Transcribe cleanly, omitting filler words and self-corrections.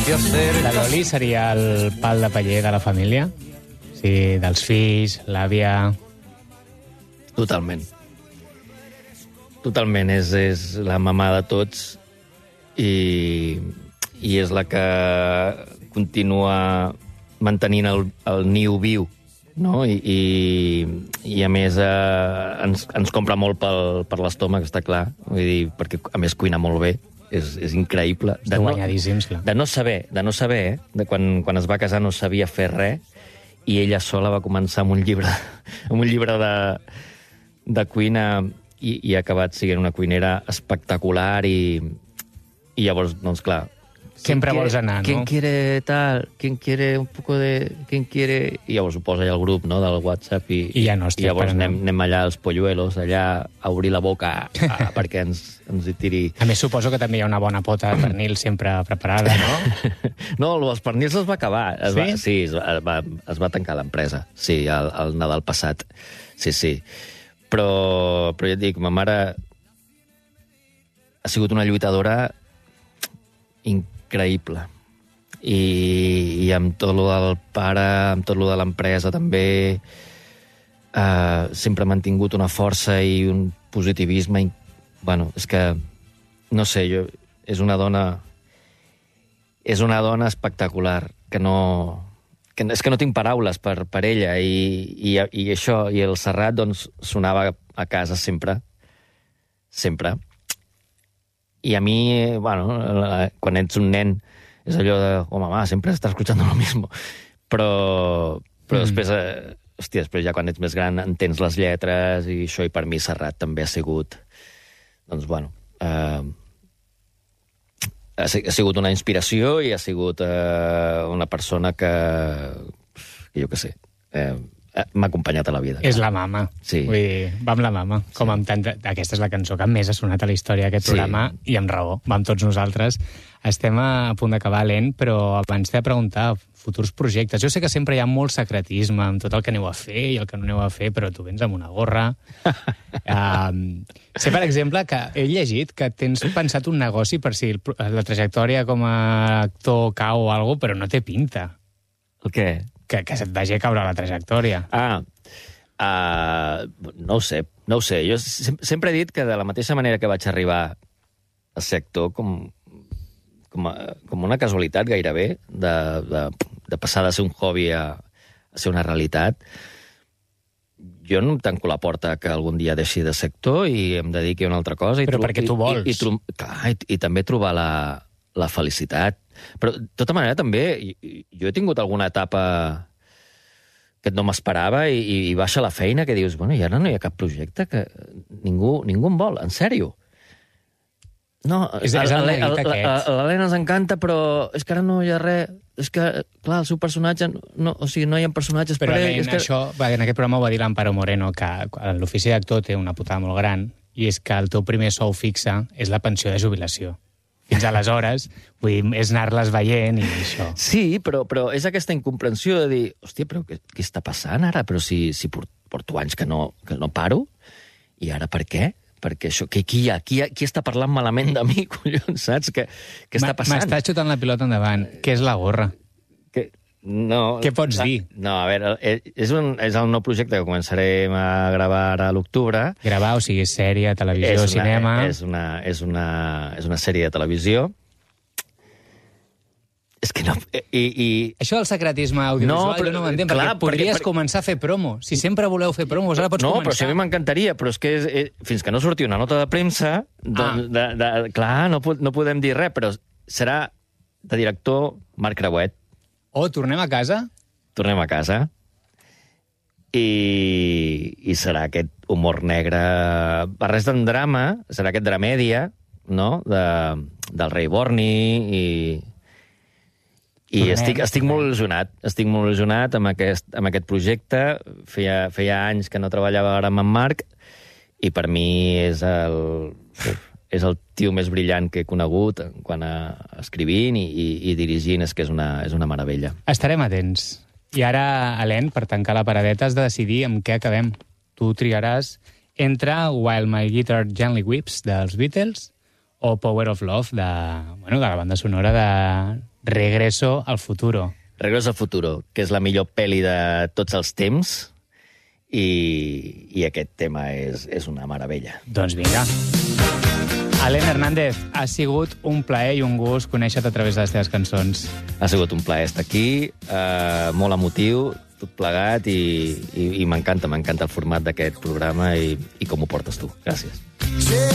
sintió cerca. La Loli seria el pal de paller de la família? Sí, dels fills, l'àvia... Totalment. Totalment, és la mamà de tots i és la que continua mantenint el niu viu, no? I a més ens compra molt per l'estómac, està clar. Vull dir, perquè a més cuina molt bé. És increïble. Guanyadíssims, clar. De no saber, de quan es va casar no sabia fer res, i ella sola va començar amb un llibre de cuina i ha acabat sent una cuinera espectacular i llavors, doncs clar... Sempre vols anar, no? ¿Quién quiere tal? ¿Quién quiere un poco de...? ¿Quién quiere...? I llavors ho posa allà al grup, no?, del WhatsApp i ja no estic llavors per anem allà als polluelos, allà a obrir la boca perquè ens hi tiri... A més, suposo que també hi ha una bona pota de pernil sempre preparada, no? No, els pernils es va acabar. Sí? Es va tancar l'empresa. Sí, el Nadal passat. Sí. Però ja et dic, ma mare ha sigut una lluitadora increïble. I amb tot lo del pare, amb tot lo de l'empresa també, sempre ha mantingut una força i un positivisme. Bueno, és que, no sé, és una dona espectacular, és que no tinc paraules per ella, i això, i el Serrat, doncs, sonava a casa sempre. I a mi, bueno, quan ets un nen, és allò de, mamà, sempre estàs escuchando lo mismo. Però després, després ja quan ets més gran entens les lletres i això, i per mi Serrat també ha sigut, doncs, bueno, ha sigut una inspiració i ha sigut una persona que jo què sé, m'ha acompanyat a la vida. És la mama. Sí. Vull dir, va amb la mama. Com amb tanta... Aquesta és la cançó que més ha sonat a la història d'aquest programa, i amb raó, va amb tots nosaltres. Estem a punt d'acabar lent, però abans t'he de preguntar futurs projectes. Jo sé que sempre hi ha molt secretisme amb tot el que aneu a fer i el que no aneu a fer, però tu vens amb una gorra. Sé, per exemple, que he llegit que tens pensat un negoci per si la trajectòria com a actor cau o alguna cosa, però no té pinta. El què? Que se't vagi a caure la trajectòria. No ho sé. Jo sempre he dit que de la mateixa manera que vaig arribar a ser actor, com una casualitat gairebé, de passar de ser un hobby a ser una realitat, jo no em tanco la porta que algun dia deixi de ser actor i em dediqui a una altra cosa. Però perquè tu vols. I també trobar la felicitat. Però, de tota manera, també, jo he tingut alguna etapa que no m'esperava i baixa la feina, que dius, bueno, i ara no hi ha cap projecte que ningú em vol, en sèrio. No, l'Helena ens encanta, però és que ara no hi ha res. És que, clar, el seu personatge... No hi ha personatges per ell. Però això, en aquest programa ho va dir l'Amparo Moreno, que l'ofici d'actor té una putada molt gran, i és que el teu primer sou fixe és la pensió de jubilació. Fins aleshores, vull dir, és anar-les veient i això. Sí, però és aquesta incomprensió de dir, hòstia, però què està passant ara? Però si porto anys que no paro, i ara per què? Perquè això, qui hi ha? Qui està parlant malament de mi, collons, saps? Què està passant? M'està xutant la pilota endavant. Què és la gorra? No, què pots dir? No, a veure, és el nou projecte que començarem a gravar ara a l'octubre. Gravar, o sigui, sèrie, televisió, cinema... És una sèrie de televisió. És que no... Això del secretisme audiovisual, jo no ho entenc, perquè podries començar a fer promo. Si sempre voleu fer promos, ara pots començar. No, però si a mi m'encantaria, però és que fins que no surti una nota de premsa, clar, no podem dir res, però serà de director Marc Creuet. Tornem a casa? Tornem a casa. I serà aquest humor negre, barrejat amb drama, serà aquest dramèdia, no?, del rei Borni, i estic molt il·lusionat amb aquest projecte. Feia anys que no treballava ara amb en Marc, i per mi és el tio més brillant que he conegut quan escrivint i dirigint, és que és una meravella. Estarem atents. I ara, Helene, per tancar la paradeta, has de decidir amb què acabem. Tu triaràs entre While My Guitar Gently Weeps, dels Beatles, o Power of Love, de la banda sonora Regreso al futuro. Regreso al futuro, que és la millor pel·li de tots els temps, i aquest tema és una meravella. Doncs vinga. Alen Hernández, ha sigut un plaer i un gust conèixer-te a través de les teves cançons. Ha sigut un plaer estar aquí, molt emotiu, tot plegat, i m'encanta el format d'aquest programa i com ho portes tu. Gràcies.